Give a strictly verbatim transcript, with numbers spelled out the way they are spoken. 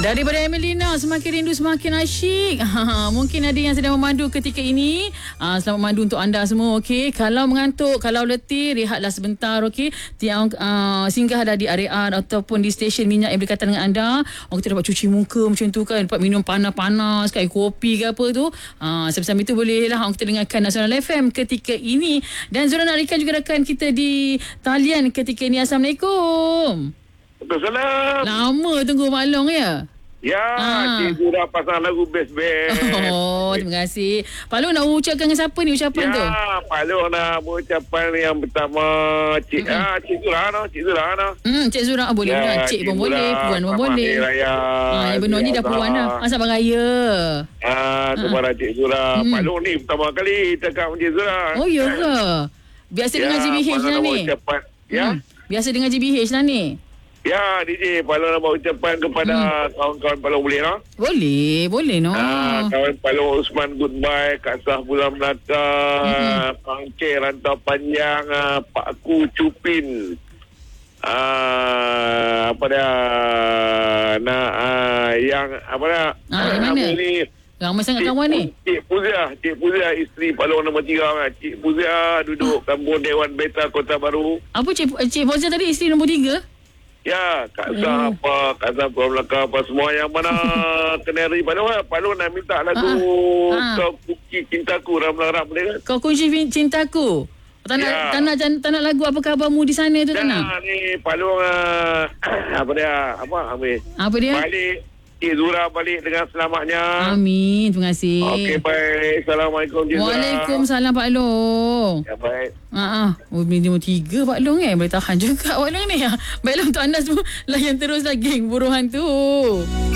Daripada Emelina, semakin rindu semakin asyik. Ha, mungkin ada yang sedang memandu ketika ini. Ha, selamat memandu untuk anda semua, okey. Kalau mengantuk, kalau letih, rehatlah sebentar, okey. Tiang uh, singgah dah di area ataupun di stesen minyak yang berdekatan dengan anda. Orang kita dapat cuci muka macam tu kan, dapat minum panas-panas, kayak kopi ke apa tu. Ha, sebesar itu boleh lah orang kita dengarkan Nasional F M ketika ini. Dan Zura nak rekan juga rakan kita di talian ketika ini. Assalamualaikum. Waalaikumsalam. Lama tunggu Mak Long ya? Ya, Ah. cikgu dah pasang lagu best-best. Oh, terima kasih. Pak Long nak ucapkan dengan siapa ni ucapan ya, tu? Pak Long nak berucapan yang pertama. Cik, Mm-mm. ah, Cik Zura, no? Cik Zura, no? Hmm, Cik Zura boleh Ya, pula. Cik Cik pun Zura, boleh, puan pun Selamat boleh. Hari Raya. Ha, yang benar ni dah Ya, puan dah. Ah, Selamat Raya. Ah, kepada Cik Zura. Mm. Pak Long ni pertama kali cakap dengan Cik Zura. Oh, ya ke? Biasa Ya, dengan G B H Pak Long lah nak ni. berucapan. Ya. Hmm, biasa dengan G B H lah ni. Ya, D J, Pak Long nak berucapan kepada Hmm. kawan-kawan Pak Long boleh, no? Boleh, boleh no. Ah, kawan Pak Long Usman goodbye, Kak Sah Bulan Melaka, Mm-mm. Pangkir Rantau Panjang, ah, Pak Ku Cupin. Ah, apa dia? Nak ah, yang apa dia? Ah, yang mana? Apa ni? Ramai sangat kawan ni. Cik Puzia, Cik Puzia isteri Pak Long nombor tiga kan. Cik Puzia duduk kampung Dewan Beta Kota Baru. Apa Cik Cik Fauzia tadi isteri nombor tiga? Ya, Kak Sah Oh. apa, Kak Sah Bulan Melaka apa semua yang mana kenari Pak Long. Pak Long nak minta lagu Ah, ah. Kau Kuki Cintaku Ram-ram boleh kan? Kau kunci cintaku. Tak nak, Ya. tak nak, tak nak lagu apa khabarmu di sana tu tak nak? Dah ni Pak Long uh, apa dia? Apa ambil? Apa dia? Balik Cik Zura balik dengan selamatnya. Amin, terima kasih. Okey, baik. Assalamualaikum Cik Zura. Waalaikumsalam Pak Long. Ya, baik. Ha ah. Oh, minimum tiga Pak Long eh. Boleh tahan juga Pak Long ni. Baiklah untuk anda semua, layan teruslah geng buruhan tu.